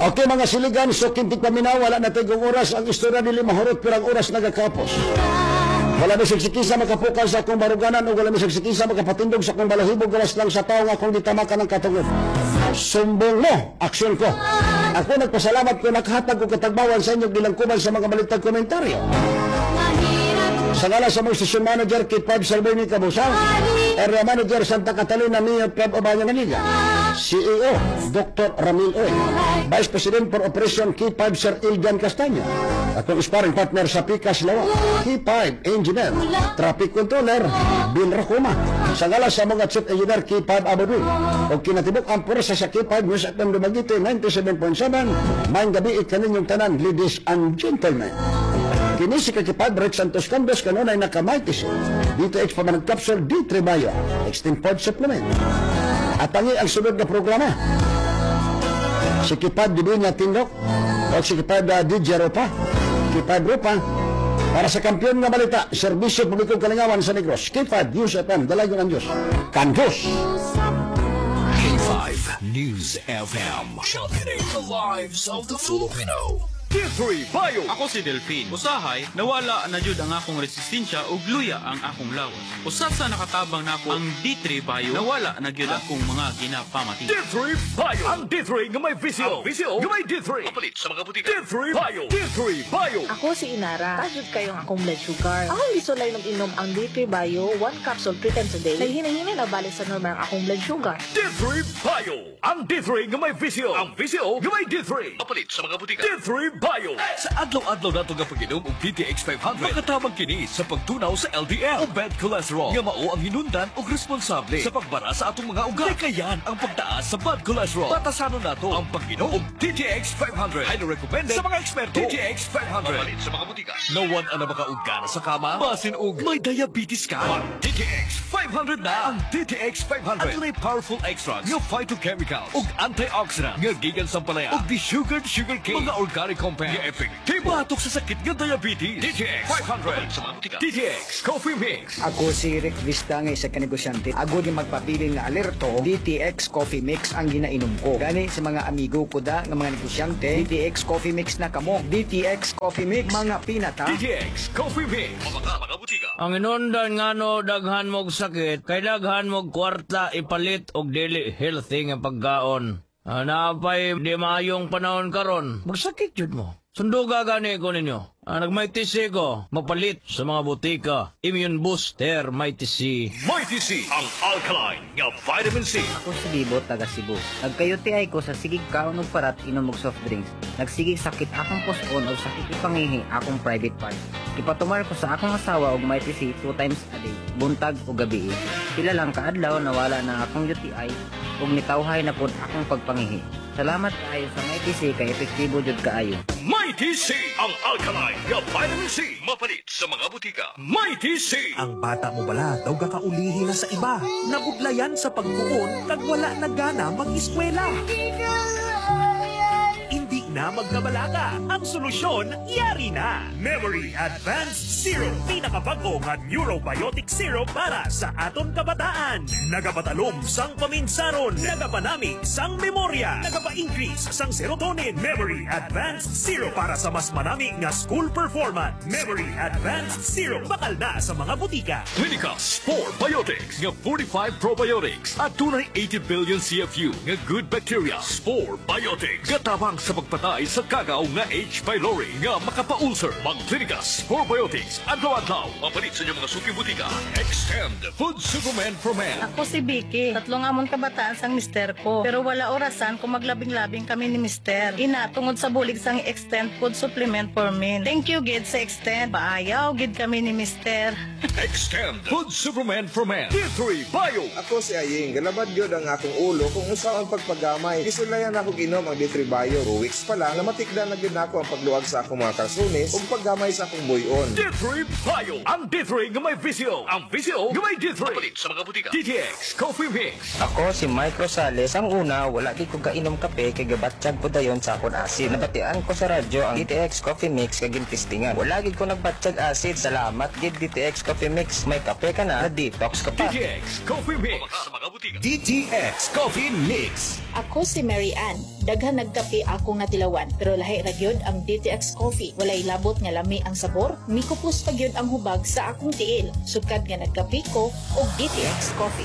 Okay mga siligan, so kintig paminaw, wala na tayong oras. Ang istorya nila mahurot, pero ang oras nagakapos. Wala na sigsikisa makapukal sa akong baruganan o wala na sigsikisa makapatindog sa akong balahibog galas lang sa tao nga kung ditamakan ng katungod. Sumbong mo, aksyon ko. Ako nagpasalamat ko nakahatag ko katagbawan sa inyo bilangkuman sa mga balitag komentaryo. Sa ngala sa mga station manager, Kit 5 Salvini Cabusang, Area Manager Santa Catalina, Mayor Pep Obanya Maniga, CEO, Dr. Ramil Oy, Vice President for Operation Kit 5 Sir Ilgan Castaño, atong sparring partner sa Picas Lawa, Kit 5 Engineer, Traffic Controller, Bill Racuma, sa ngala sa mga Chief Engineer Kit 5 Abudu, o kinatibok ang pursa sa Kit 5 News FM Dumaguete 97.7, maayong gabi ikaninyong tanan, ladies and gentlemen. Kini si Kakipad Rick Santos Candos kanunay nakamaitis dito H Permanent Capsule D3 Bio Extend Pod Supplement. At pangi ang sunod na programa si Kipad Dibinya Tindok o si Kipad DJ Ropa Kipad Ropa para sa kampiyon nga balita Serbisyo Publikong Kalingawan sa Negros Kipad News FM Dalayon ang Diyos Kandos K5 News FM championing the lives of the Filipino. D3 Bio. Ako si Delphine. Usahay, nawala na jud ang akong resistensya ug luya ang akong lawas. Usab sa nakatabang nako ang D3 Bio, nawala na jud akong mga ginapamati. D3 Bio. Ang D3 nga may visyo. Ang visyo nga may D3. Kapalit sa mga butika. D3 Bio. D3 Bio. Ako si Inara. Tajud kayong akong blood sugar. Ako gisulay ng inom ang D3 Bio, 1 capsule 3 times a day. Kay hinahinay na balik sa normal ang akong blood sugar. D3 Bio. Ang D3 nga may visyo. Ang visyo nga may D3. Kapalit sa mga butika. D3 Bio. Sa adlaw-adlaw nato nga pag-inom og DTX 500, makatabang kini sa pagtunaw sa LDL o bad cholesterol nga mao ang hinundan og responsable sa pagbara sa atong mga ugat. Kayan ang pagtaas sa bad cholesterol. Batasanon nato ang pag-inom og DTX 500. Highly recommended sa mga eksperto. DTX 500. Kapalit sa mga butika. Nawan ang makauga na sa kama, basin og may diabetes ka. DTX 500 na. Ang DTX 500 at may powerful extracts nga phytochemical ug antioxidant nga gikan sa palaya ug desugared sugarcane mga organic compound nga epektibo batok sa sakit nga diabetes. DTX 500 sa mga butika. DTX Coffee Mix. Ako si Rick Vista nga isa ka negosyante. Ako di magpapili nga alerto, DTX Coffee Mix ang ginainom ko. Gani sa mga amigo ko da nga mga negosyante, DTX Coffee Mix na kamo. DTX Coffee Mix, mga pinata. DTX Coffee Mix. Mga butika. Ang inundan nga no daghan mog sakit, kay daghan mog kwarta ipalit og dili healthy nga pagkaon. Napay di maayong panahon karon, magsakit jud mo. Sunduga gani ko ninyo. Nagmighty C ko, mapalit sa mga butika. Immune Booster, Mighty C. Mighty C, ang alkaline nga vitamin C. Ako si Bibo, taga Cebu. Nagkayuti ko sa sigig kaon og parat inom og soft drinks. Nagsigig sakit akong puson o sakit ipangihi akong private part. Ipatumar ko sa akong asawa og Mighty C 2 times a day, buntag o gabi. Pila lang kaadlaw nawala na akong UTI ug nitawhay na pud akong pagpangihi. Salamat kaayo sa Mighty C kay epektibo jud kaayo. Mighty C, ang alkaline nga vitamin C. Mapalit sa mga butika. Mighty C. Ang bata mo bala daw kakaulihi na sa iba. Nabudlayan sa pagbuon kag wala na gana mag-eskwela. Hindi na magkabalaga. Ang solusyon, yari na. Memory Advanced Syrup. Pinakabago nga Neurobiotic Syrup para sa aton kabataan. Nagapatalom sang paminsaron. Nagapanami sang memorya. Nagapa-increase sang serotonin. Memory Advanced Syrup para sa mas manami nga school performance. Memory Advanced Syrup. Bakal na sa mga butika. Clinica Spore Biotics nga 45 probiotics at tunay 80 billion CFU nga good bacteria. Spore Biotics gatabang sa pagpatay sa kagaw nga H. pylori nga makapaulcer. Mga Clinica Spore Biotics adlaw-adlaw mapalit sa inyong mga suki butika. Extend Food Supplement for Men. Ako si Vicky. Tatlong amon kabataan sang mister ko. Pero wala orasan kung maglabing-labing kami ni mister. Ina, tungod sa bulig sang Extend Food Supplement for Men. Thank you, gid sa Extend. Paayaw, gid kami ni mister. Extend Food Supplement for Men. D3 Bio. Ako si Aying, galabad yun ang akong ulo kung usaw ang pagpagamay. Isulayan ako ginom ang D3 Bio. 2 weeks pa lang, namatikdan na yun ako ang pagluwag sa akong mga karsunis o paggamay sa akong buyon. D3 Bio. Ang D3 nga may visyo. Ang visyo nga may D3. Mapalit sa mga butika. DTX Coffee Mix. Ako si Mike Rosales. Ang una, wala di ko kainom kape kay gabatsyag po dayon sa akong acid. Nabatian ko sa radyo ang DTX Coffee Mix kag gintistingan. Wala gid ko nagbatsyag acid. Salamat gid DTX Coffee Mix. May kape ka na, detox ka pa. DTX Coffee Mix. Sa mga butika. DTX Coffee Mix. Ako si Mary Ann. Daghan nagkape akong dilawan. Pero lahi ra gyud ang DTX coffee. Walay labot nga lami ang sabor, mikupos pa gyud ang hubag sa akong tiil. Sukad nga nagkape ko og DTX coffee.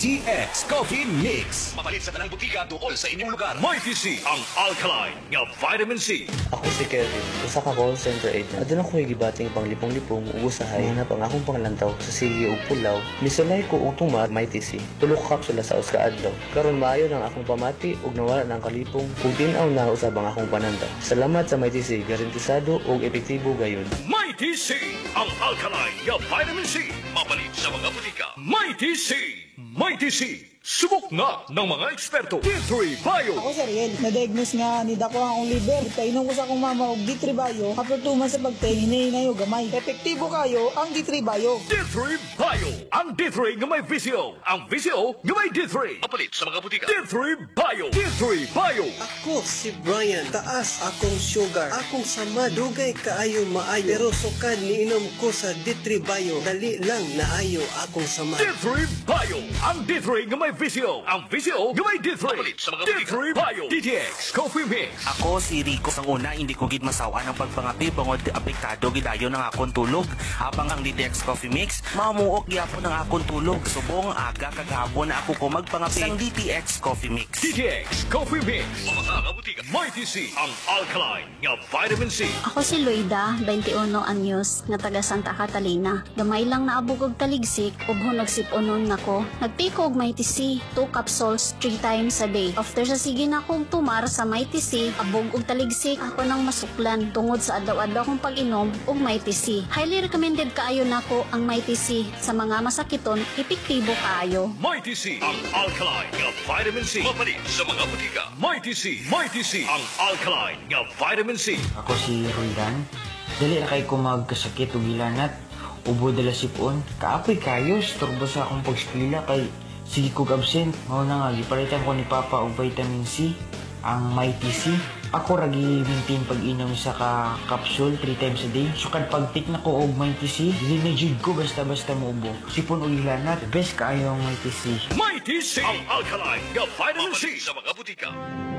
DTX Coffee Mix. Mapalit sa tanang butika dool sa inyong lugar. Mighty C, ang alkaline nga vitamin C. Ako si Kevin, usa ka call center agent. Adun ako gibating pang lipong-lipong ug usahay na pang akong panglantaw sa sige ug pulaw. Misulay ko og tumar Mighty C. Tulo ka kapsula sa uska adlaw. Karon maayo nang akong pamati ug nawala nang kalipong ug tin-aw na usab ang akong panandaw. Salamat sa Mighty C, garantisado ug epektibo gayon. Mighty C, ang alkaline nga vitamin C. Mapalit sa mga butika. Mighty C. Mighty C. Subok na ng mga eksperto. D3 Bio. Ako si Ariel, na-diagnose nga ni dako ang akong liver. Kainom ko sa akong mama og D3 Bio. After 2 months sa pagtay, hinay-hinay og gamay. Epektibo kayo ang D3 Bio. D3 Bio. Ang D3 nga may VCO. Ang VCO nga may D3. Mapalit sa mga butika. D3 Bio. D3 Bio. Ako si Brian. Taas akong sugar. Akong sama. Dugay kaayo maayo. Pero sukad niinom ko sa D3 Bio. Dali lang naayo akong sama. D3 Bio. Ang D3 nga may VCO. Ang VCO nga may D3. Mapalit sa mga butika. D3 Bio. DTX Coffee Mix. Ako si Rico. Sang una, hindi ko gid masawa ng pagpangapi bangod apektado gidayon ng akong tulog. Habang ang DTX Coffee Mix, mamuok gyapon ang akong tulog. Subong aga kagahapon na ako ko magpangapi sang DTX Coffee Mix. DTX Coffee Mix. Mga butika. Mighty C, ang alkaline nga vitamin C. Ako si Luida, 21 anyos, nga taga Santa Catalina. Gamay lang naabog og taligsik ug hunog siponon nako. Nagpiko og Mighty C, 2 capsules 3 times a day. After sa sige na akong tumar sa Mighty C, abog og taligsik ako nang masuklan tungod sa adlaw-adlaw kong pag-inom og Mighty C. Highly recommended kaayo nako ang Mighty C sa mga masakiton, epektibo kaayo. Mighty C, ang alkaline nga vitamin C. Mapalit sa mga butika. Mighty C, Mighty C, ang alkaline nga vitamin C. Ako si Roldan. Dali na kay ko magkasakit o gilanat. Ubo dala sipon. Kaapoy kayo, storbo sa akong pagspila kay sige kog absent. Mao na nga, gipalitan ko ni Papa og vitamin C, ang Mighty C. Ako ragi maintain pag-inom sa ka-capsule 3 times a day. Sukad pag-take na ko og Mighty C, dili na jud ko basta-basta muubo. Sipon og gilanat, best kaayo ang Mighty C. Mighty C, ang alkaline nga vitamin C sa mga butika.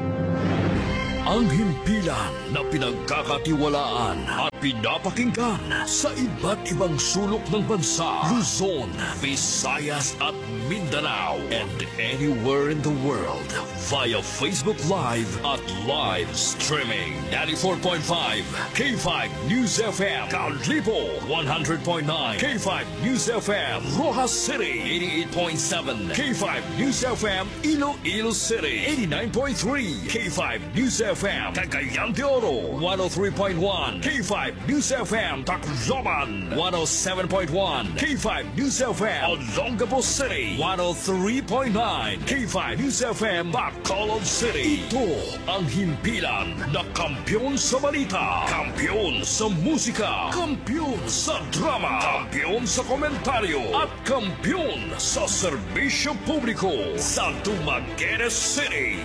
Ang himpilan na pinagkakatiwalaan at pinapakinggan sa iba't ibang sulok ng bansa, Luzon, Visayas at Mindanao, and anywhere in the world via Facebook Live at live streaming. 94.5 K5 News FM, Kalibo 100.9 K5 News FM, Rojas City 88.7 K5 News FM, Iloilo City 89.3 K5 News FM, Cagayan de Oro 103.1 K5 News FM, Tacloban 107.1 K5 News FM, Olongapo City 103.9 K5 News FM, Bacolod City. Ito ang himpilan na kampiyon sa balita, kampiyon sa musika, kampiyon sa drama, kampiyon sa komentaryo, at kampiyon sa serbisyo publiko sa Dumaguete City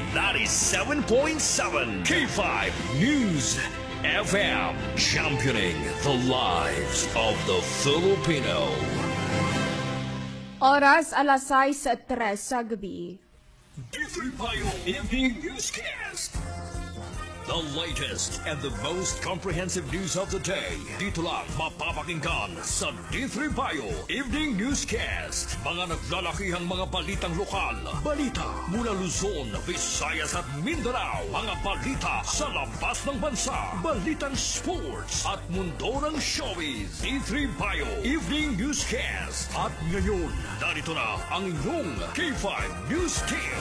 97.7 K5 News FM, championing the lives of the Filipino. Oras alas 6:03 sa gabi. D3 Bio Evening Newscast. The latest and the most comprehensive news of the day. Dito lang mapapakinggan sa D3 Bio Evening Newscast. Mga naglalakihang mga balitang lokal. Balita mula Luzon, Visayas at Mindanao. Mga balita sa labas ng bansa. Balitang sports at mundo ng showbiz. D3 Bio Evening Newscast. At ngayon, narito na ang inyong K5 News Team.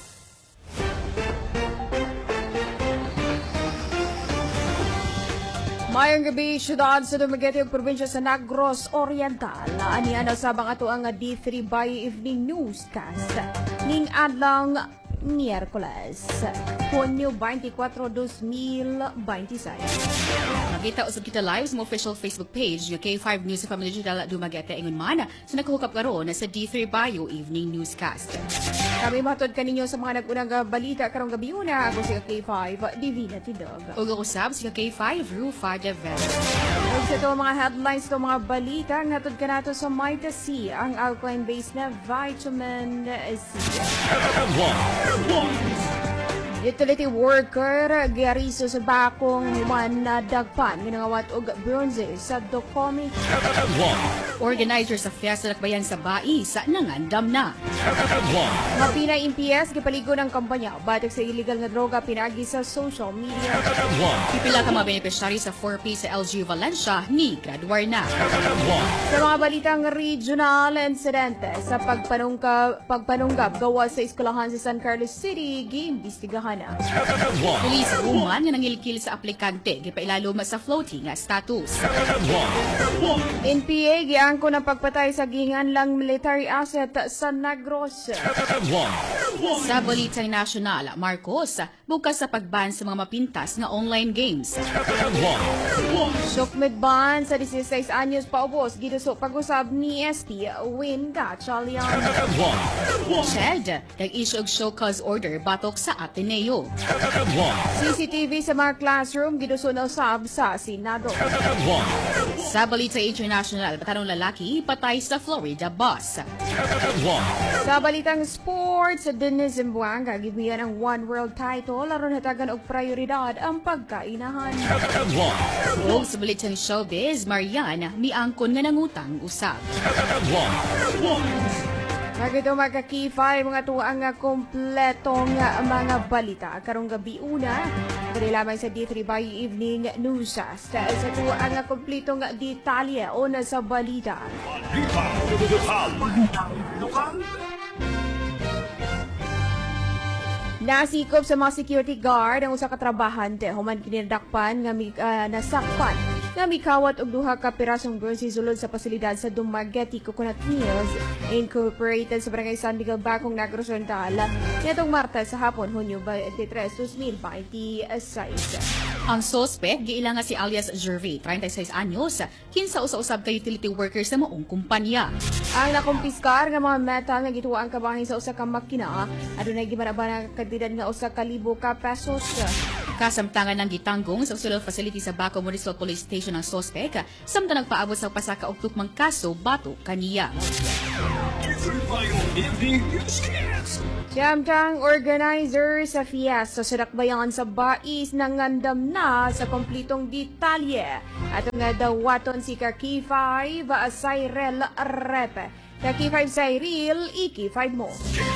Mayang gabi, syudad sa Dumaguete ug probinsya sa Negros Oriental. Aniya na sabang ato ang D3 Bio Evening Newscast. Ning adlang Miyerkules, Hunyo 24, 2026. Nakita usab kita live sa official Facebook page ng K5 News sa Family Digital Dumaguete ingon man sa nakahukap karon sa D3 Bio Evening Newscast. Kami matod kaninyo sa mga nag-unang balita karong gabi una. Ako si K5 Divina Tidog. Ug ako sab si K5 Rufa de Vera. Ug sa ito mga headlines ito mga balita natod ka nato sa Mighty C, ang alkaline-based na vitamin C. Utility worker giariso sa bakong human na dagpan ginangawat og bronze sa Docomi. Organizer sa Fiesta Lakbayan sa Bai sa nangandam na. Mapinay MPS gipaligo ng kampanya batok sa illegal nga droga pinagi sa social media. Pipila ka mga beneficiary sa 4P sa LG Valencia ni graduar na. Sa mga balitang regional insidente sa pagpanunggab gawa sa eskwelahan sa San Carlos City giimbestigahan na. Pulis human nga nangilkil sa aplikante gipailalom sa floating nga status. NPA giangko ng pagpatay sa ginganlang military asset sa Negros. Sa balitang nasyonal, Marcos bukas sa pagban sa mga mapintas nga online games. Sukmit ban sa 16 anyos paubos giduso pag-usab ni SP Win Gatchalian. Chad, nag-issue og show cause order batok sa Ateneo. CCTV sa mga classroom giduso na usab sa Senado. Sa balita international, batanong lalaki patay sa Florida bus. Sa balitang sports, Dennis Mbuanga gibiyan ang One World title aron hatagan og prioridad ang pagkainahan. Ug sa balitang showbiz, Marian miangkon nga nangutang usab. Nagito magka-K5 mga tuang nga kompletong mga balita. Karong gabi una, dali lamang sa D3 by Evening Newscast. Sa tuang nga kompletong detalye o na sa balita. Nasikop sa mga security guard ang usa ka trabahante human kinidakpan nga nasakpan nga mikawat og duha ka pirasong bronze sulod sa pasilidad sa Dumaguete Coconut Mills Incorporated sa Barangay San Miguel, Bacong, Negros Oriental nitong Martes sa hapon, Hunyo 23, 2026. Ang sospek giila nga si alias Jervy, 36 anyos, kinsa usa-usab ka utility worker sa maong kumpanya. Ang nakumpiskar nga mga metal nga gituwa ang kabahin sa usa ka makina adunay gimarabana kantidad nga usa ka libo ka pesos. Kasamtangan ng gitanggong sa usual facility sa Baco Municipal Police Station ang sospek, samtang nagpaabot sa pasaka og tukmang kaso bato kaniya. Samtang organizer sa fiesta sa Dakbayan sa Bais nangandam na sa kompletong detalye at nga dawaton si K5 Cyril Repe. K5 Cyril, Iki5 mo.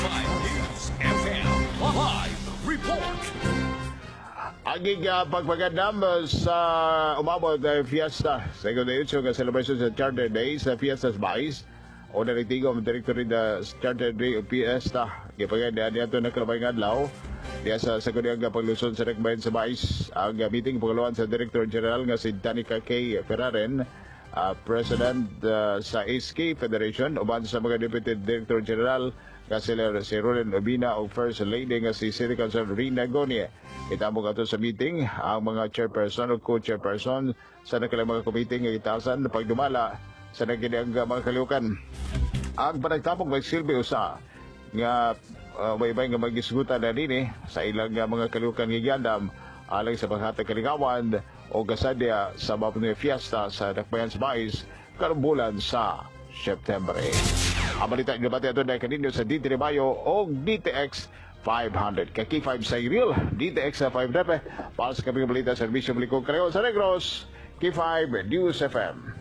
Live report. Aging pagpagandam sa umabot na fiesta sa ikaw na celebration sa Charter Day sa Fiesta Bais. O naritigo ang director rin na Charter Day o Fiesta. Kipagandaan niya ito na kalabay ng adlaw. Diya sa sagudiang paglusod sa Rekbayan sa Bais. Ang meeting pagkaluan sa Director General nga si Danica K. Ferraren, President sa SK Federation. Uban sa mga Deputy Director General nga sila si Roland Obina o First Lady nga si City Council Rina Gonia. Itambog ato sa meeting ang mga chairperson o co-chairperson sa nakalang mga committee nga itasan na pagdumala sa naginiang mga kaliukan. Ang panagtapong magsilbi usa nga may nga magisgutan na din sa ilang mga kaliukan gigandam alang sa paghatag kaligawan o kasadya sa Mapanoy Fiesta sa Dakbayan sa Bais karong bulan sa September 8. Ang balita ng debate ito na kaninyo sa D3 Bayo o DTX 500. Kaki 5 sa Iril, DTX 5 Repe. Para sa kaming balita sa Servisyo Blikong Kareo sa Negros, K5 News FM.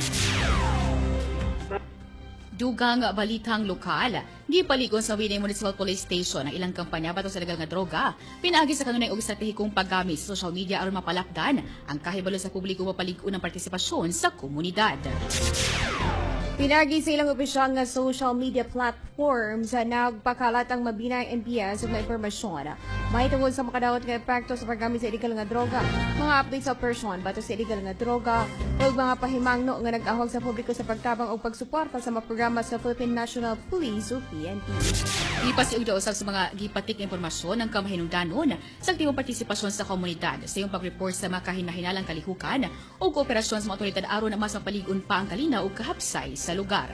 Dugang balitang lokal, gipaligon sa Winay Municipal Police Station ang ilang kampanya batok sa legal nga droga. Pinaagi sa kanunay og estratehikong paggamit sa social media aron mapalakdan ang kahibalo sa publiko mapalig-on ng partisipasyon sa komunidad. Pinagi sa ilang opisyal nga social media platforms nagpakalat ang mabinang NPS ng impormasyon. May tungkol sa makadawat nga epekto sa paggamit sa illegal nga droga, mga updates sa person bato sa illegal nga droga, o mga pahimangno nga nag-ahog sa publiko sa pagtabang o pagsuporta sa mga programa sa Philippine National Police o PNP. Ipasiug daw usab sa mga gipatik impormasyon ng kamahinungdanon sa aktibong partisipasyon sa komunidad sa iyong pag-report sa mga kahinahinalang kalihukan o kooperasyon sa mga otoridad aron na mas mapaligon pa ang kalina o kahapsay sa lugar.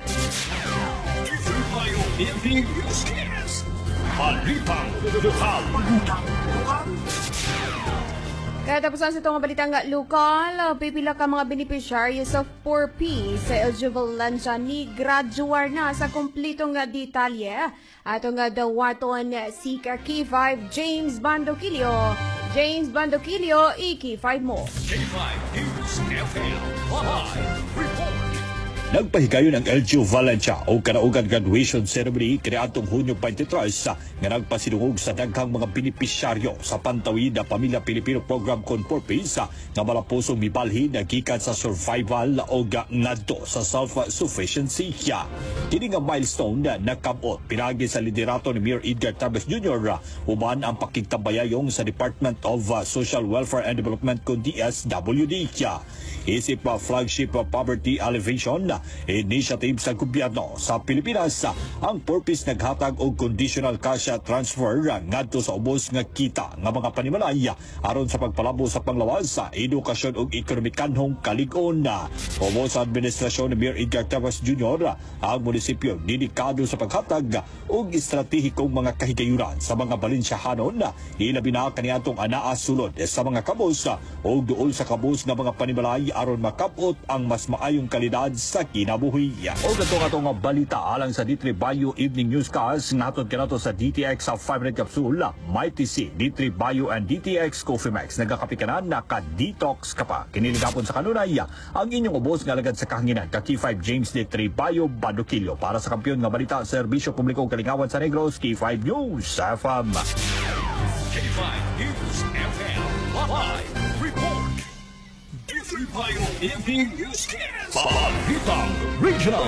Katapusan sa itong balitang lokal, pipila ka mga beneficiaries of 4P sa eligible lansya ni graduar na sa kompletong detalye. Atong dawaton si K5 James Bandoquillo. James Bandoquillo, K5 mo. K5 News FM Live Report. Nagpahigayon ang LGU Valencia o kanaugan graduation ceremony kaniadtong Hunyo 23 nga nagpasidungog sa daghang mga benepisyaryo sa pantawid na Pamilya Pilipino Program con Purpose nga malapusong mibalhin na gikan sa survival o ngadto sa self-sufficiency. Kini nga milestone na nakabot pinagi sa liderato ni Mayor Edgar Tabes Jr. uban ang pakigtambayayong sa Department of Social Welfare and Development con DSWD. Isip flagship poverty alleviation initiative sa gobyerno sa Pilipinas, ang purpose naghatag og conditional cash transfer ngadto sa ubos nga kita nga mga panimalay aron sa pagpalabo sa panglawas sa edukasyon ug ekonomikanhong kalig-on. Ubo sa administrasyon ni Mayor Edgar Tabas Jr., ang munisipyo dedikado sa paghatag og estratehikong mga kahigayunan sa mga Balenciahanon, ilabi na kaniadtong anaa sulod sa mga kabos o duol sa kabos nga mga panimalay aron makabot ang mas maayong kalidad sa kinabuhi. O katong nga balita alang sa D3 Bio Evening Newscast natod kanato sa DTX sa 500 capsule, MyTC, D3 Bio and DTX Coffee Max nagakapikanan na ka-detox ka pa. Kiniligapon sa kanunay ang inyong ubos nga lagad sa kahanginan ka K5 James D3 Bio Bandoquillo para sa kampiyon nga balita Serbisyo Publiko Kalingawan sa Negros, K5 News FM. K5 News FM Live Report. D3 Bio Evening Newscast. Balitang Regional.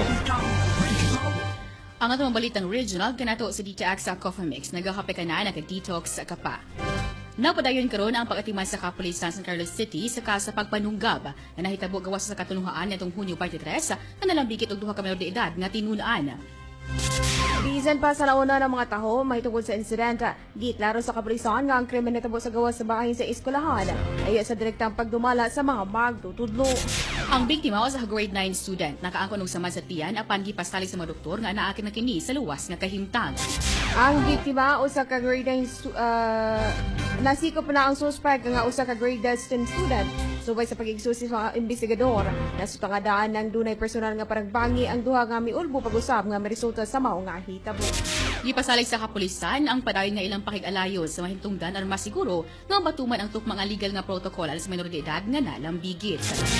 Ang atong balitang regional kanato sa DTX sa Coffee Mix nagakape ka na nag-detox ka pa. Napadayon karon ang pag-atiman sa kapulisan sa Carlos City sa kaso sa pagpanunggab na nahitabo gawas sa katulungan nitong Hunyo 23 na nalambigit og duha ka menor de edad nga tinunaan. Bisan pa sa nauna ng mga taho, may tungkol sa insidente. Giklaro sa kapulisan nga ang krimen natabo sa gawas sa bahay sa eskwelahan. Ayo sa direktang pagdumala sa mga magtutudlo. Ang biktima o sa grade 9 student nakaangkon og sama sa tiyan apan gipastali sa mga doktor nga naakin na kini sa luwas nga kahimtang. Ang biktima o sa grade 9 nasikop na ang suspect nga usa ka grade 10 student. Subay sa pagigsusi sa mga investigador, nasutangadaan ng dunay personal nga paragbangi ang duha nga miulbo pag-usab nga resulta sa mao nga hitabo. Gipasalig sa kapulisan ang padayon nga ilang pakig-alayon sa mahimtungdan aron masiguro nga batuman ang tukmang nga legal nga protocol alang sa menor de edad nga nalambigit.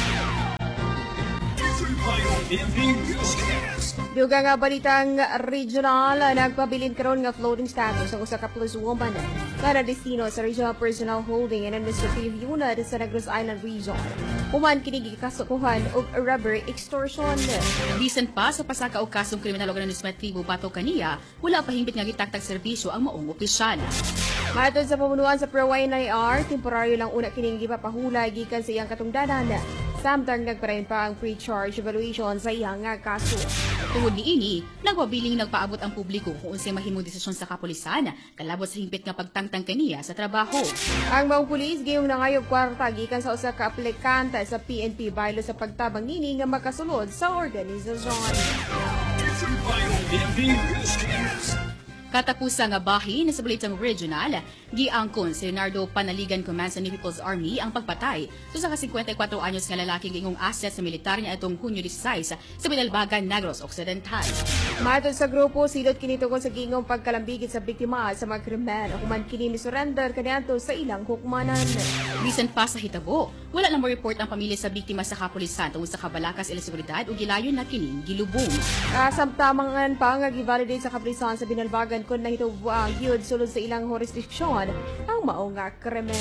Duga nga balitang regional, nagpabilin karon nga floating status ang usa ka police woman na destino sa Regional Personal Holding and Administrative Unit sa Negros Island Region. Human kini gikasukuhan og robbery extortion. Bisan pa sa pasaka og kasong kriminal administratibo bato kaniya, wala pa himbit nga gitaktak serbisyo ang maong opisyal. Matod sa pamunuan sa Pro-Y NIR, temporaryo lang una kining gipapahulay gikan sa iyang katungdanan. Samtang nagparayon pa ang pre-charge evaluation sa iyang kaso. Tungod niini, nagpabiling nagpaabot ang publiko kung unsay mahimong desisyon sa kapulisan kalabot sa himpit nga pagtangtang kaniya sa trabaho. Ang mga pulis gayong nangayog kwarta gikan sa usa ka aplikante sa PNP baylo sa pagtabang nini nga makasulod sa organisasyon. Katapusan nga bahin sa balitang regional, giangkon si Leonardo Panaligan Command sa New People's Army ang pagpatay sa ka 54 anyos nga lalaki gingong asset sa militar niya atong Hunyo 16 sa Binalbagan, Negros Occidental. Matod sa grupo, silot kini tungkol sa gingong pagkalambigit sa biktima sa mga krimen o kuman kini mi-surrender kaniadto sa ilang hukmanan. Bisan pa sa hitabo, wala lang mo-report ang pamilya sa biktima sa kapulisan tungkol sa kabalakas ila seguridad o gilayon na kining gilubong. Kasamtamangan pa nga givalidate sa kapulisan sa Binalbagan kung nahitubo ang gyud sulod sa ilang jurisdiksyon ang mao nga krimen.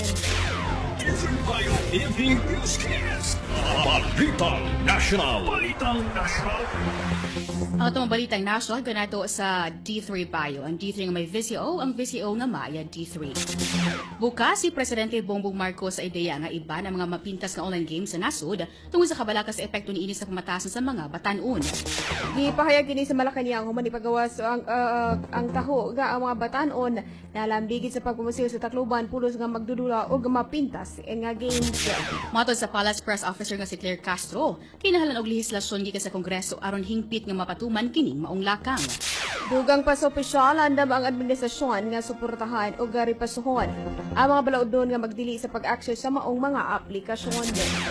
Balitang National. Balitang National. Ang itong balitang national ganato sa D3 Bio. Ang D3 nga may VCO, ang VCO nga maya D3. Bukas si Presidente Bongbong Marcos sa ideya nga iba ng mga mapintas nga online games sa nasud tungkol sa kabalakas sa epekto niini sa pamatasan sa mga batanon. Gipahayag kini sa Malacañang human ipagawas ang taho nga ang mga batanon na lambigit sa pagpumusil sa Tacloban pulos nga magdudula o mapintas Pilipinas nga Games. Matod sa Palace Press Officer nga si Claire Castro, kinahanglan og lehislasyon gikan sa Kongreso aron hingpit nga mapatuman kining maong lakang. Dugang pa sa opisyal, andam ang administrasyon nga suportahan o garipasuhon ang mga balaudon nga magdili sa pag-access sa maong mga aplikasyon.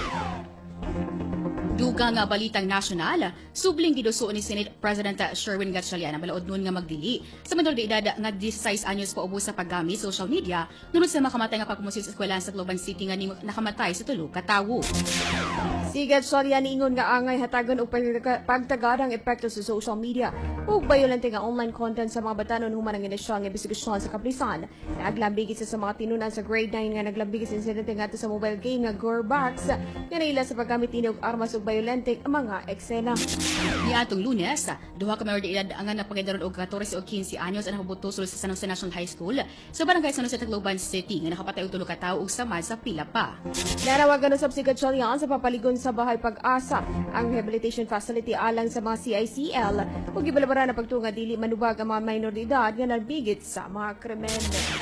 Dugang nga balitang nasyonal, subling gidusuon ni Senate President Sherwin Gatchalian ang balaod nun nga magdili sa menor de edad nga 16 anyos pa ubos sa paggamit social media nunod sa makamatay nga pagpumusil sa eskwelahan sa Globan City nga nakamatay sa tulo ka tawo. Si Gatchalian ingon nga angay hatagan og pagtagad ang epekto sa social media ug bayolente nga online content sa mga batanon human ang inisyong investigasyon sa kapulisan. Naglambigit sa mga tinunan sa grade 9 nga naglambigit sa insidente nga sa mobile game nga Gorebox nga naila sa paggamit ini og armas ug bayolente ang mga eksena. Niadtong Lunes, duha ka menor de edad ang napagidaron og 14 o 15 anyos ang nabutusol sa San Jose National High School sa barangay San Jose, Tacloban City nga nakapatay og tulo ka tawo og samad sa pila pa. Nanawagan usab si Gatchalian sa papaligon sa Bahay Pag-asa ang rehabilitation facility alang sa mga CICL ug gibalabaran na pagtunga dili manubag ang mga minor de edad nga nagbigit sa mga krimen.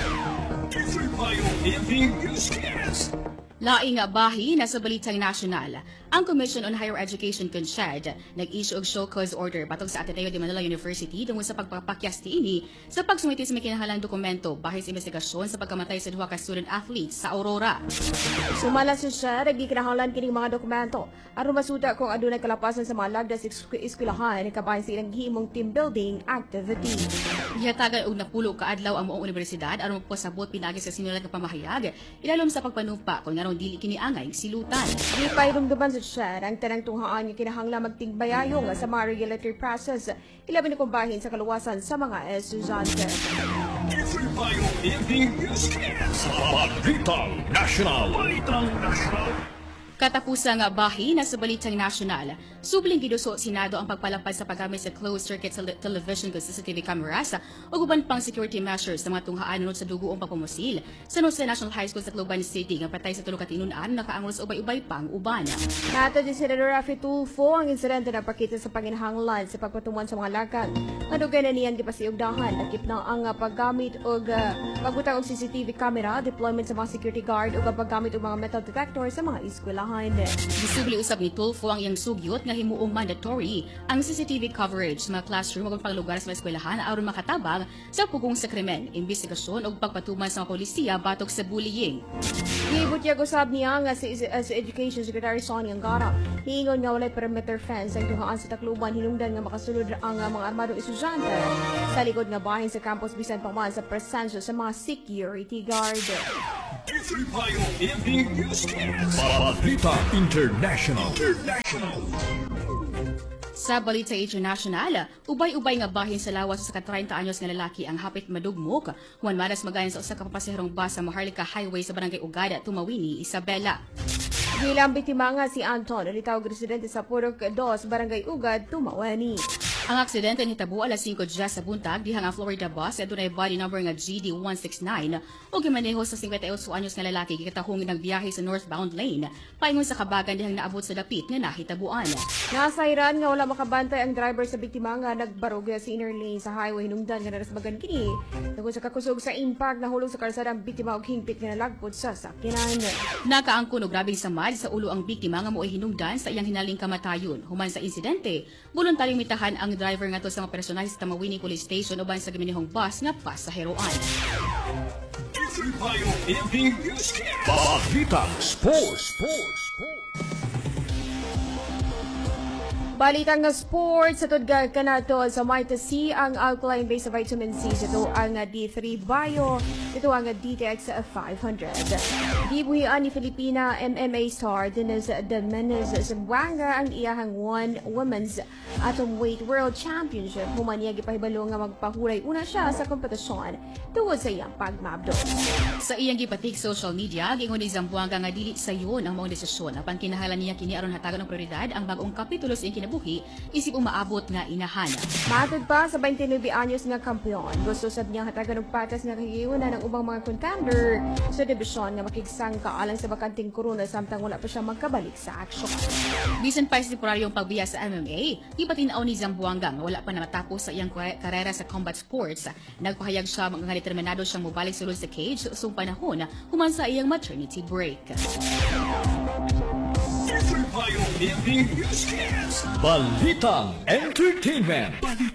Laing nga bahi na sa balitang nasyonal, ang Commission on Higher Education CONSHED nag-issue og show cause order batong sa Ateneo de Manila University tungkol sa pagpapakyas tiini sa pagsumiti sa may kinahanglang dokumento bahin sa investigasyon sa pagkamatay sa duha ka student athletes sa Aurora. Sumala sa siya, nagkikinahanglan kining mga dokumento aron masuta kung adunay kalapasan sa mga lagda sa eskwelahan kabahin sa ilang gihimong team building activity. Ihatagan og napulo ka adlaw ang moong universidad aron magpasabot pinagi sa sinulat nga pamahayag ilalom sa pagpanumpa kung naron dili kini angay silutan. Di pa irumduman sa siya ang tanang tunghaan nga kinahanglan magtigbayayong sa mga regulatory process ilabi na kumbahin sa kaluwasan sa mga estudyante. Balitang National. Katapusan nga bahi na sa balitang nasyonal, subling giduso Senado ang pagpalapad sa paggamit sa closed-circuit television ug CCTV cameras ug uban pang security measures sa mga tunghaan nunod sa duguong pagpumusil sa San Jose National High School sa Tacloban City nga patay sa tulo ka tinunan nakaangol sa ubay-ubay pang uban. Nato di Senador Rafi Tulfo ang insidente na pakita sa panginahanglan sa pagpatuman sa mga lakang. Madugay na niyang gipasiugdahan, nakip na ang paggamit og pagbutang og CCTV camera, deployment sa mga security guard ug ang paggamit og mga metal detector sa mga eskwelahan. Gisubli usab ni Tulfo ang iyang sugyot nga himuong mandatory ang CCTV coverage sa mga classroom ug panglugar sa mga eskwelahan aron makatabang sa pugong sa krimen, investigasyon ug pagpatuman sa mga polisiya batok sa bullying. Gibutyag usab niya nga si Education Secretary Sonny Angara. Hiingon nga walay perimeter fence ang tuhaan sa Tacloban hinungdan nga makasulod ang mga armadong estudyante sa likod nga bahin sa campus bisan pa man sa presensya sa mga security guard. Balita International. Sa balita international, ubay-ubay nga bahin sa lawas sa 30 anyos nga lalaki ang hapit madugmok human maras magayon sa usa ka pasaherong bus sa Maharlika Highway sa barangay Ugada, Tumawini, Isabela. Bilang biktima nga si Anton, nalitawag residente sa Purok 2, Barangay Ugad, Tumawini. Ang aksidente nahitabo alas 5:10 sa buntag dihang ang Florida bus adunay body number nga GD169 ug gimaneho sa 58 anyos nga lalaki gikatahong nagbiyahe sa northbound lane paingon sa kabagan dihang naabot sa dapit nga nahitabuan. Nasayran nga wala makabantay ang driver sa biktima nga nagbarog sa inner lane sa highway hinungdan nga narasbagan kini. Tungod sa kakusog sa impact nahulog sa kalsada ang biktima og hingpit nga nalagpot sa sakyanan. Nakaangkon og grabing samad sa ulo ang biktima nga mo'y hinungdan sa iyang hinaling kamatayon. Human sa insidente, voluntaryong mitahan ang driver nga to sa mga personal sa Tamawini Police Station uban sa giminihong bus nga pasaheroan. Balitang Sports. Balitang sports sa tudga kanato sa Mighty C ang alkaline base of vitamin C ito ang D3 Bio ito ang DTX 500. Gibuhian ni Filipina MMA star Dennis Domenez Zamboanga ang iyahang women's atomweight world championship human niya gipahibalo nga magpahuray una siya sa kompetisyon tungod sa iyang pagmabdo. Sa iyang gipatik social media giingon ni Zamboanga nga dili sayon ang mga desisyon apan kinahanglan niya kini aron hatagan og prioridad ang bag-ong kapitulo sa iyang kinabuhi isip umaabot nga inahana. Matod pa sa 29 anyos nga kampiyon, gusto sad niyang hatagan og patas nga kagiuna ng ubang mga contender sa dibisyon nga makigsangka alang sa bakanting korona samtang wala pa siya magkabalik sa aksyon. Bisan pa sa temporaryong pagbiya sa MMA, ipatinaw ni Zamboanga nga wala pa na matapos sa iyang karera sa combat sports. Nagpahayag siya mga determinado siyang mobalik sulod sa cage sa panahon human sa iyang maternity break. Balitang Entertainment.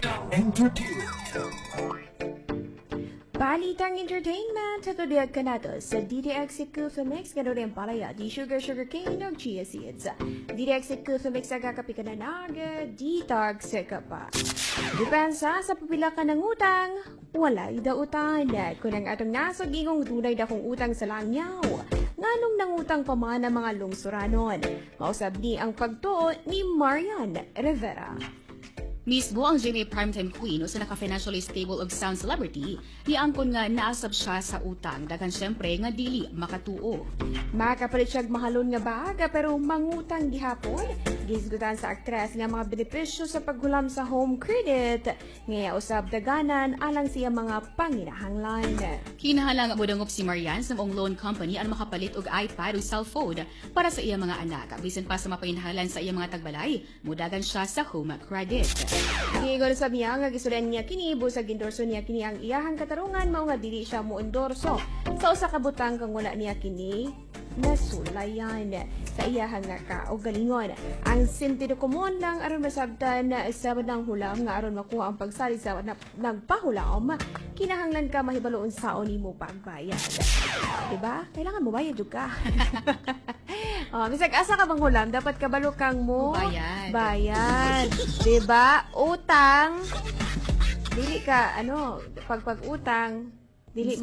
Balitang entertainment sa tudiyag ka nato sa DDX Coffee Mix gano'n rin palaya di sugar cane o chia seeds. DDX Coffee Mix agakapi ka na detox ka pa. Depensa sa papila ka ng utang, walay da utan. Kung ang atong nasod gingong tunay da kong utang sa langyaw. Nganong nangutang pa man ang mga lungsuranon. Mausab ni ang pagtuo ni Marian Rivera. Mismo ang GMA Primetime Queen o sa naka-financially stable og sound celebrity, niangkon nga naasab siya sa utang, dagan syempre nga dili makatuo. Makapalit siyag mahalon nga baga pero mangutang gihapon. Gisgutan sa aktres nga mga benepisyo sa paghulam sa home credit. Ngaya usab daganan alang siya mga panginahanglan. Kinahanglan mo dangop si Marian sa mong loan company ang makapalit og iPad o cellphone para sa iya mga anak. Bisan pa sa mapaginahanglan sa iya mga tagbalay, mudagan siya sa home credit. Gigol sa miya nga gisudan niya kini busag endorso niya kini ang iyahang katarungan mao nga dili siya mo endorso sa usa ka butang kang wala niya kini nasulayan sa iyahang nga kaugalingon. Ang sentido komon lang aron masabtan sa badang hulam nga aron makuha ang pagsali sa nagpahulam, kinahanglan ka mahibaloon saon nimo pagbayad. Diba? Kailangan mo bayad jud ka. Bisag asa ka bang hulam, dapat kabalo kang mo bayad. Diba? Utang. Dili ka, pag-utang, dili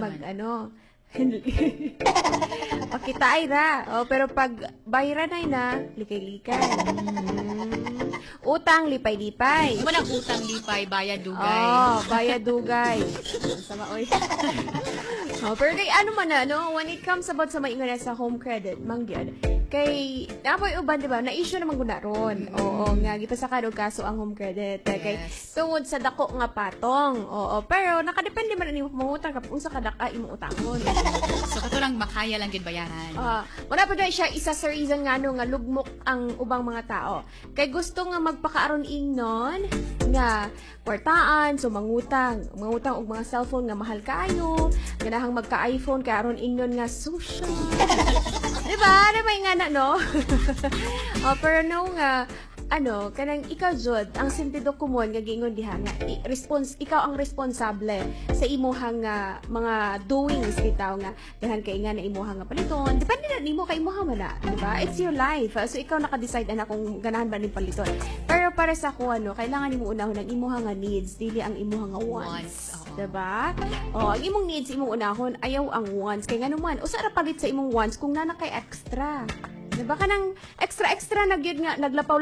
pakitaay ra. Pero pag bayaran na, likay-likay. Utang, lipay-lipay. Walang utang, lipay, bayad, dugay. Bayad, dugay. Sama, oy. Pero kay when it comes about sa maingon sa home credit, mangyad, kay napoy uban, diba, na-issue naman ko na ron. Oo, nga, gipasakad og kaso ang home credit. Kay tungod sa dako nga patong. Pero nakadepende man nimo mangutang ka kung sa kadaka imong utangon. So kato lang makaya lang gid bayaran. Wala pa siya isa sa reason nga nga lugmok ang ubang mga tao. Kay gusto nga magpakaaron ingnon nga kwartaan, so mangutang og mga cellphone nga mahal kayo, ganahang magka-iPhone kay aron ingnon nga social. Diba? Diba nga no? Pero nga kanang ikaw jud ang sentido komon nga gingon diha nga ikaw ang responsable sa imuhang mga doings bitaw nga dahan kay nga na imuhang nga paliton depende na nimo kay imuhang man di ba? It's your life, so ikaw naka-decide kung ganahan ba ning paliton. Pero para sa ko kailangan nimo unahon ang imuhang nga needs dili ang imuhang nga wants. Diba? Ang imong needs imong unahon, ayaw ang wants kay nganuman usa ra palit sa imong wants kung nana kay extra. Diba ka nang extra na gyud nga naglapaw